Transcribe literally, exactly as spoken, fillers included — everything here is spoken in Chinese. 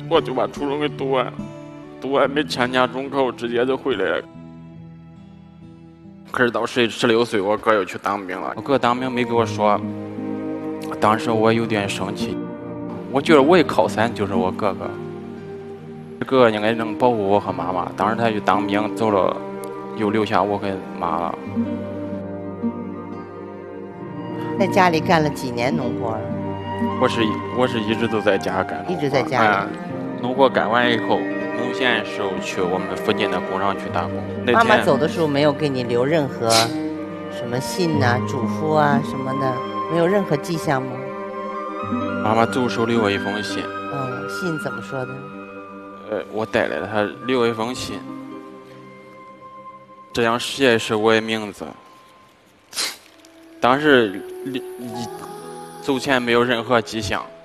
我就把初中给读完，读完没参加中考，直接就回来了。可是到十十六岁，我哥又去当兵了。我哥当兵没给我说，当时我有点生气。我觉得我一靠山就是我哥哥，哥哥应该能保护我和妈妈。当时他去当兵走了，又留下我跟妈了。 在家里干了几年农活？ 我是我是一直都在家干， 一直在家里。 啊、农活干完以后，农闲的时候去我们附近的工厂去打工。 妈妈走的时候没有给你留任何什么信啊、嘱咐啊什么的，没有任何迹象吗？ 妈妈走时候留我一封信。 嗯，信怎么说的？ 呃，我带来了，她留一封信。这张写的是我的名字。当时走前没有任何迹象。